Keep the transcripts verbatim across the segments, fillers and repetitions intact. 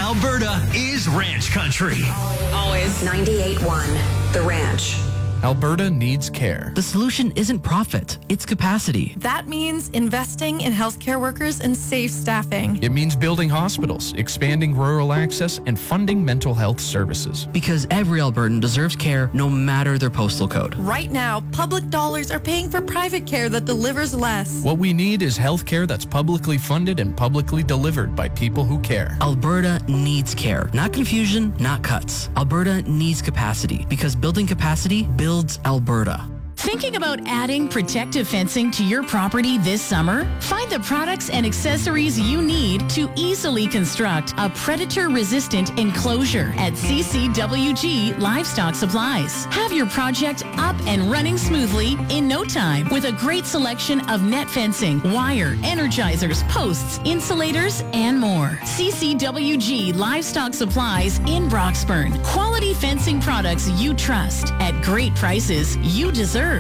Alberta is ranch country. Always. ninety-eight point one, The Ranch. Alberta needs care. The solution isn't profit, it's capacity. That means investing in healthcare workers and safe staffing. It means building hospitals, expanding rural access, and funding mental health services. Because every Albertan deserves care no matter their postal code. Right now, public dollars are paying for private care that delivers less. What we need is health care that's publicly funded and publicly delivered by people who care. Alberta needs care. Not confusion, not cuts. Alberta needs capacity because building capacity builds Alberta. Thinking about adding protective fencing to your property this summer? Find the products and accessories you need to easily construct a predator-resistant enclosure at C C W G Livestock Supplies. Have your project up and running smoothly in no time with a great selection of net fencing, wire, energizers, posts, insulators, and more. C C W G Livestock Supplies in Broxburn. Quality fencing products you trust at great prices you deserve.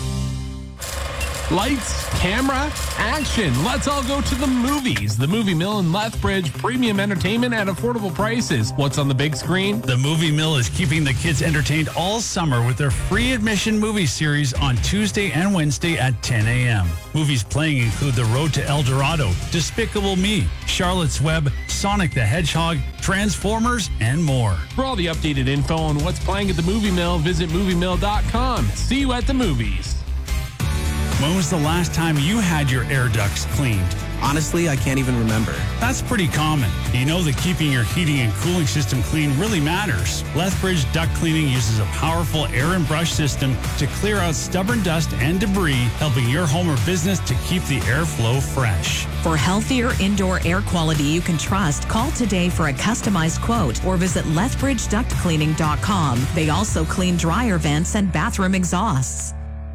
Lights, camera, action. Let's all go to the movies. The Movie Mill in Lethbridge. Premium entertainment at affordable prices. What's on the big screen? The Movie Mill is keeping the kids entertained all summer with their free admission movie series on Tuesday and Wednesday at ten a.m. Movies playing include The Road to El Dorado, Despicable Me, Charlotte's Web, Sonic the Hedgehog, Transformers, and more. For all the updated info on what's playing at the Movie Mill, visit movie mill dot com. See you at the movies. When was the last time you had your air ducts cleaned? Honestly, I can't even remember. That's pretty common. You know that keeping your heating and cooling system clean really matters. Lethbridge Duct Cleaning uses a powerful air and brush system to clear out stubborn dust and debris, helping your home or business to keep the airflow fresh. For healthier indoor air quality you can trust, call today for a customized quote or visit lethbridge duct cleaning dot com. They also clean dryer vents and bathroom exhausts.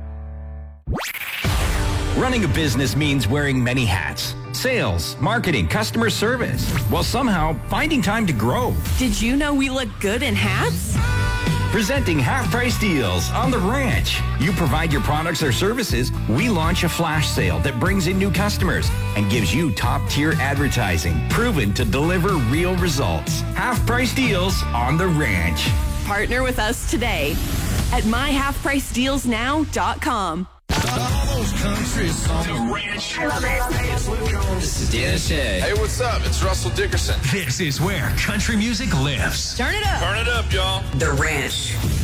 Running a business means wearing many hats. Sales, marketing, customer service, while somehow finding time to grow. Did you know we look good in hats? Presenting half-price deals on The Ranch. You provide your products or services, we launch a flash sale that brings in new customers and gives you top-tier advertising proven to deliver real results. Half-price deals on The Ranch. Partner with us today at my half price deals now dot com. Country song. The Ranch. I love it. This is Dan Shay. Hey, what's up? It's Russell Dickerson. This is where country music lives. Turn it up. Turn it up, y'all. The Ranch.